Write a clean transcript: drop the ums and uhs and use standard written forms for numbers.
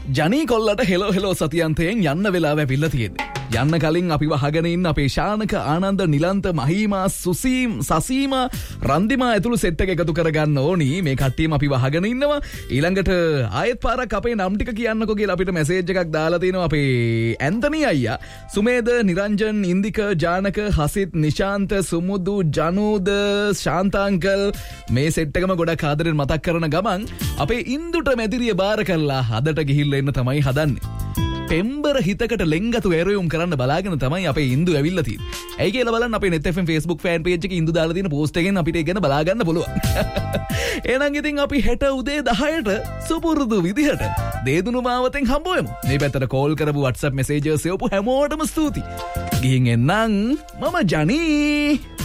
ජනී කොල්ලට hello සතියන්තයෙන් යන්න වෙලාව ඇවිල්ලා තියෙන්නේ. යන්න කලින් අපි වහගෙන ඉන්න අපේ ශානක ආනන්ද නිලන්ත මහීමා සුසීම් සසීම රන්දිමා ඇතුළු සෙට් එක එකතු කරගන්න ඕනි. මේ කට්ටියම අපි වහගෙන ඉන්නවා. ඊළඟට ආයෙත් පාරක් අපේ නම් ටික කියන්නකෝ කියලා අපිට මැසේජ් එකක් දාලා තිනවා අපේ ඇන්තනි අයියා. සුමේද, නිරංජන්, ඉන්දික, ජානක, හසිත්, නිශාන්ත, සුමුදු, ජනූද, ශාන්තාංකල් මේ සෙට් එකම ගොඩක් ආදරෙන් මතක් කරන ගමන් අපේ ඉන්දුට මැදිරිය බාර කරලා හදට ගිහිල්ලා එන්න තමයි හදන්නේ. පෙම්බර හිතකට ලෙන්ගතු ඇරයුම් කරන්න බලාගෙන තමයි අපේ ඉන්දු ඇවිල්ලා තියෙන්නේ. ඇයි කියලා බලන්න අපේ net fm Facebook fan page එකේ ඉන්දු දාලා තියෙන post එකෙන් අපිට ඒක ගැන බලා ගන්න පුළුවන්. එහෙනම් ඉතින් අපි හෙට උදේ 10ට සුපුරුදු විදිහට දේදුණු මාවතෙන් හම්බවෙමු. මේ පැත්තට කෝල් කරපු WhatsApp messages එවපු හැමෝටම ස්තුතියි. ගිහින් එන්නම් මම ජනී.